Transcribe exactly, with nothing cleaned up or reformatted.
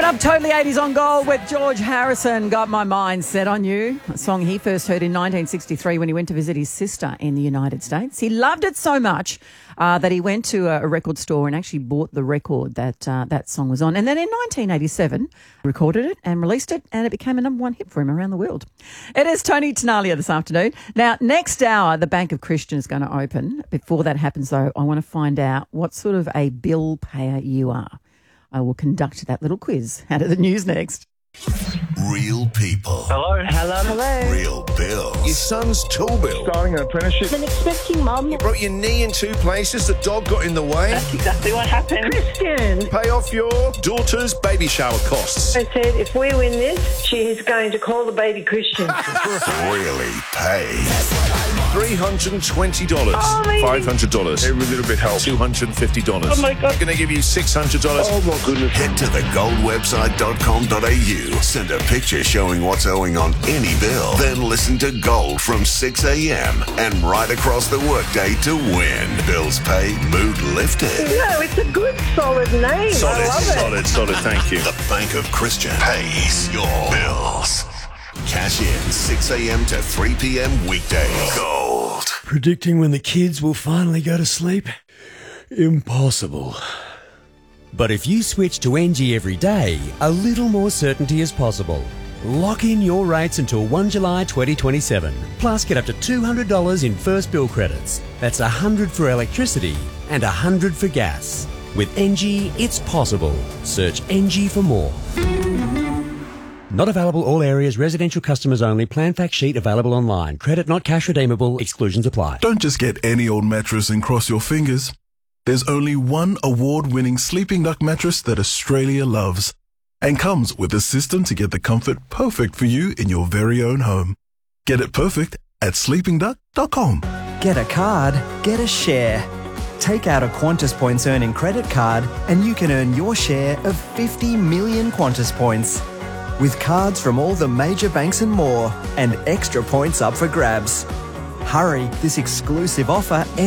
Coming up, Totally eighties on Gold with George Harrison. Got My Mind Set on You, a song he first heard in nineteen sixty-three when he went to visit his sister in the United States. He loved it so much uh, that he went to a, a record store and actually bought the record that uh, that song was on. And then in nineteen eighty-seven, recorded it and released it, and it became a number one hit for him around the world. It is Tony Tenalia this afternoon. Now, next hour, the Bank of Christian is going to open. Before that happens, though, I want to find out what sort of a bill payer you are. I will conduct that little quiz out of the news next. Real people. Hello. Hello. Hello. Real bills. Your son's tool bill. Starting an apprenticeship. An expecting mum. You broke your knee in two places. The dog got in the way. That's exactly what happened. Christian. Pay off your daughter's baby shower costs. I said, if we win this, she is going to call the baby Christian. Really pay. three hundred twenty dollars. Oh, amazing. five hundred dollars. Every little bit helps. two hundred fifty dollars. Oh, my God. We're going to give you six hundred dollars. Oh, my goodness. Head to the gold website dot com dot a u. Send a picture showing what's owing on any bill. Then listen to Gold from six a.m. and right across the workday to win. Bills paid, mood lifted. No, it's a good, solid name. Solid, I love it. solid, solid. Thank you. The Bank of Christian pays your bills. Cash in six a.m. to three p.m. weekdays. Gold. Predicting when the kids will finally go to sleep? Impossible. But if you switch to N G every day, a little more certainty is possible. Lock in your rates until first of July twenty twenty-seven. Plus, get up to two hundred dollars in first bill credits. That's one hundred dollars for electricity and one hundred dollars for gas. With N G, it's possible. Search N G for more. Not available all areas, residential customers only. Plan fact sheet available online. Credit not cash redeemable. Exclusions apply. Don't just get any old mattress and cross your fingers. There's only one award-winning Sleeping Duck mattress that Australia loves and comes with a system to get the comfort perfect for you in your very own home. Get it perfect at sleeping duck dot com. Get a card, get a share. Take out a Qantas Points earning credit card and you can earn your share of fifty million Qantas points. With cards from all the major banks and more, and extra points up for grabs. Hurry, this exclusive offer